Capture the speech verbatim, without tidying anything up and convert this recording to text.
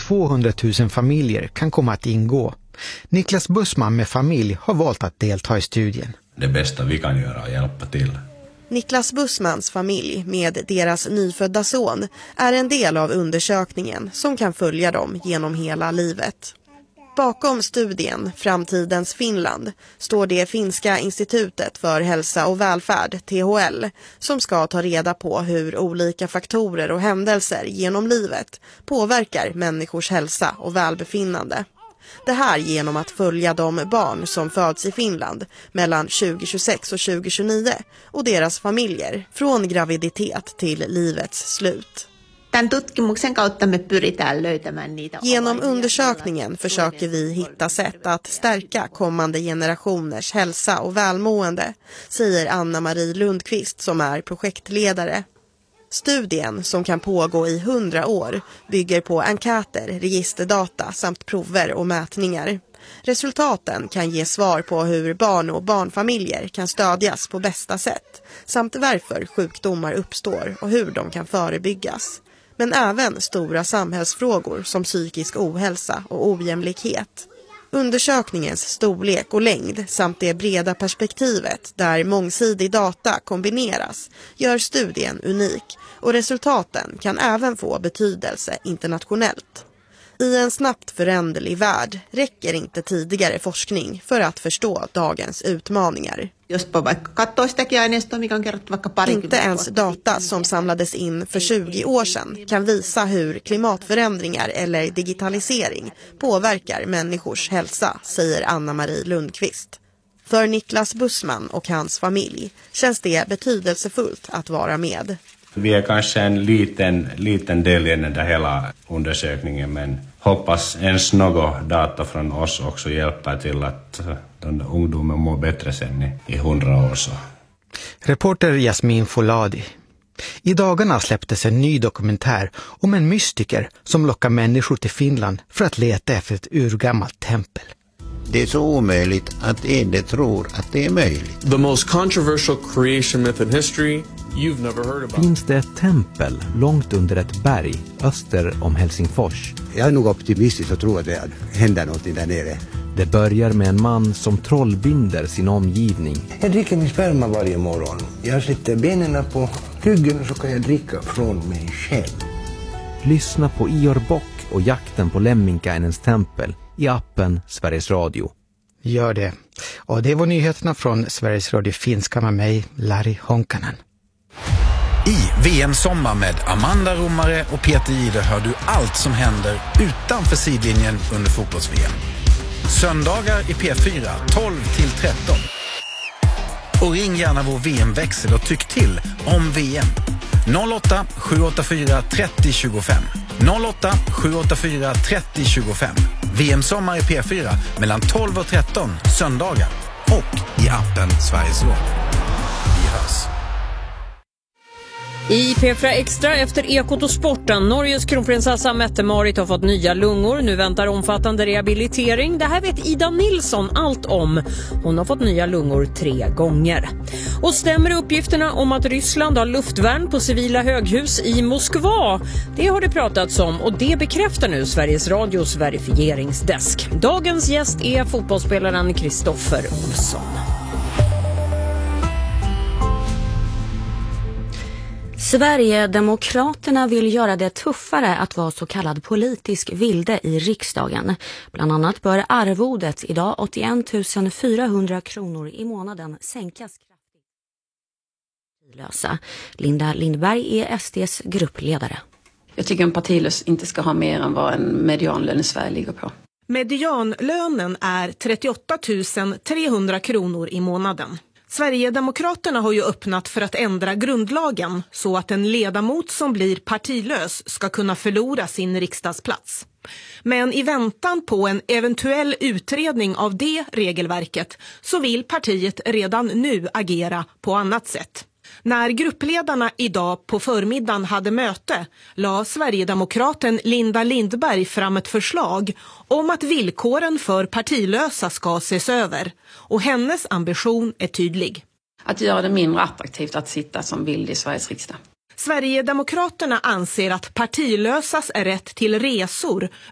tvåhundratusen familjer kan komma att ingå. Niklas Bussman med familj har valt att delta i studien. Det bästa vi kan göra är att hjälpa till. Niklas Bussmans familj med deras nyfödda son är en del av undersökningen som kan följa dem genom hela livet. Bakom studien Framtidens Finland står det finska institutet för hälsa och välfärd, T H L, som ska ta reda på hur olika faktorer och händelser genom livet påverkar människors hälsa och välbefinnande. Det här genom att följa de barn som föds i Finland mellan tjugo tjugosex och tjugo tjugonio och deras familjer från graviditet till livets slut. Genom undersökningen försöker vi hitta sätt att stärka kommande generationers hälsa och välmående, säger Anna-Marie Lundqvist som är projektledare. Studien, som kan pågå i hundra år, bygger på enkäter, registerdata samt prover och mätningar. Resultaten kan ge svar på hur barn och barnfamiljer kan stödjas på bästa sätt, samt varför sjukdomar uppstår och hur de kan förebyggas. Men även stora samhällsfrågor som psykisk ohälsa och ojämlikhet. Undersökningens storlek och längd samt det breda perspektivet där mångsidig data kombineras gör studien unik och resultaten kan även få betydelse internationellt. I en snabbt föränderlig värld räcker inte tidigare forskning för att förstå dagens utmaningar. Inte ens data som samlades in för tjugo år sedan kan visa hur klimatförändringar eller digitalisering påverkar människors hälsa, säger Anna-Marie Lundqvist. För Niklas Bussman och hans familj känns det betydelsefullt att vara med. Vi är kanske en liten, liten del i den där hela undersökningen, men hoppas ens något data från oss också hjälper till att de ungdomar mår bättre sen i, i hundra år. Så. Reporter Jasmin Foladi. I dagarna släpptes en ny dokumentär om en mystiker som lockar människor till Finland för att leta efter ett urgammalt tempel. Det är så omöjligt att Ede tror att det är möjligt. The most controversial creation myth in history you've never heard about. Finns det ett tempel långt under ett berg öster om Helsingfors? Jag är nog optimistisk och tror att det händer något där nere. Det börjar med en man som trollbinder sin omgivning. Jag dricker min sperma varje morgon. Jag sätter benen på ryggen och så kan jag dricka från mig själv. Lyssna på Ior Bock och jakten på Lemminkäinens tempel i appen Sveriges Radio. Gör det. Och det var nyheterna från Sveriges Radio Finska med mig, Larry Honkanen. I V M-sommar med Amanda Romare och Peter Jihde hör du allt som händer utanför sidlinjen under fotbolls-V M. Söndagar i P fyra tolv till tretton. Och ring gärna vår V M-växel och tyck till om V M. noll åtta sju åtta fyra tre noll två fem. noll åtta sju åtta fyra tre noll två fem. V M-sommar i P fyra mellan tolv och tretton söndagar. Och i appen Sveriges Radio. Vi hörs. I P fyra Extra efter Ekot och sporten. Norges kronprinsessa Mette-Marit har fått nya lungor. Nu väntar omfattande rehabilitering. Det här vet Ida Nilsson allt om. Hon har fått nya lungor tre gånger. Och stämmer uppgifterna om att Ryssland har luftvärn på civila höghus i Moskva? Det har det pratats om och det bekräftar nu Sveriges Radios verifieringsdesk. Dagens gäst är fotbollsspelaren Kristoffer Olsson. Sverigedemokraterna vill göra det tuffare att vara så kallad politisk vilde i riksdagen. Bland annat bör arvodet, idag åttioen tusen fyrahundra kronor i månaden, sänkas kraftigt. Linda Lindberg är S D:s gruppledare. Jag tycker en partilös inte ska ha mer än vad en medianlön i Sverige ligger på. Medianlönen är trettioåtta tusen trehundra kronor i månaden. Sverigedemokraterna har ju öppnat för att ändra grundlagen så att en ledamot som blir partilös ska kunna förlora sin riksdagsplats. Men i väntan på en eventuell utredning av det regelverket så vill partiet redan nu agera på annat sätt. När gruppledarna idag på förmiddagen hade möte la Sverigedemokraten Linda Lindberg fram ett förslag om att villkoren för partilösa ska ses över. Och hennes ambition är tydlig. Att göra det mindre attraktivt att sitta som vild i Sveriges riksdag. Sverigedemokraterna anser att partilösas rätt till resor